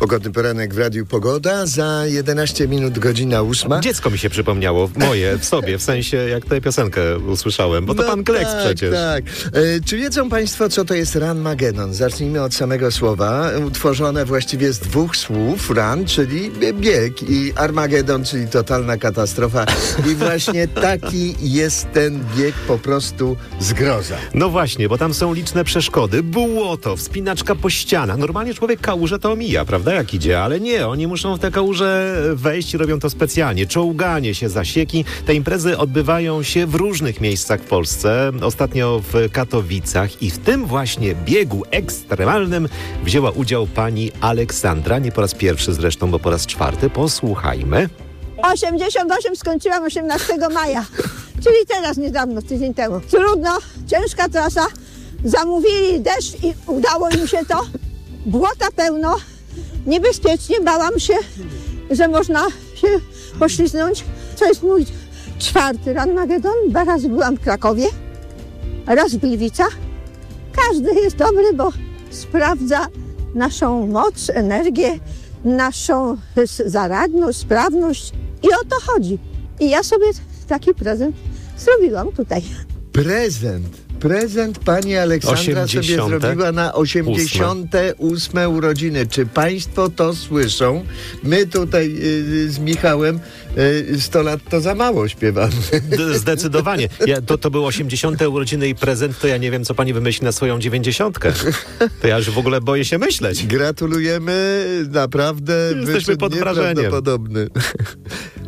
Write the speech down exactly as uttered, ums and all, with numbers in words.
Pogodny poranek w Radiu Pogoda. Za jedenaście minut godzina ósma. Dziecko mi się przypomniało, moje, w sobie, w sensie jak tę piosenkę usłyszałem, bo to no pan Kleks tak, przecież. Tak, e, Czy wiedzą państwo, co to jest Ranmagedon? Zacznijmy od samego słowa. Utworzone właściwie z dwóch słów. Ran, czyli bieg, i Armagedon, czyli totalna katastrofa. I właśnie taki jest ten bieg, po prostu zgroza. No właśnie, bo tam są liczne przeszkody. Błoto, wspinaczka po ścianach. Normalnie człowiek kałużę to omija, prawda, jak idzie, ale nie, oni muszą w te kałuże wejść i robią to specjalnie. Czołganie się, zasieki. Te imprezy odbywają się w różnych miejscach w Polsce. Ostatnio w Katowicach i w tym właśnie biegu ekstremalnym wzięła udział pani Aleksandra. Nie po raz pierwszy zresztą, bo po raz czwarty. Posłuchajmy. osiemdziesiąt osiem skończyłam osiemnastego maja, czyli teraz niedawno, tydzień temu. Trudno, ciężka trasa. Zamówili deszcz i udało im się to. Błota pełno, niebezpiecznie, bałam się, że można się poślizgnąć. To jest mój czwarty Ranmagedon. Dwa razy byłam w Krakowie, raz w Gliwicach. Każdy jest dobry, bo sprawdza naszą moc, energię, naszą zaradność, sprawność i o to chodzi. I ja sobie taki prezent zrobiłam tutaj. Prezent. Prezent pani Aleksandra sobie zrobiła na osiemdziesiąte ósme urodziny. Czy państwo to słyszą? My tutaj y, z Michałem y, sto lat to za mało śpiewamy. Zdecydowanie. Ja, to, to były osiemdziesiąte urodziny i prezent, to ja nie wiem, co pani wymyśli na swoją dziewięćdziesiątkę. To ja już w ogóle boję się myśleć. Gratulujemy, naprawdę jesteśmy pod wrażeniem. Nieprawdopodobny.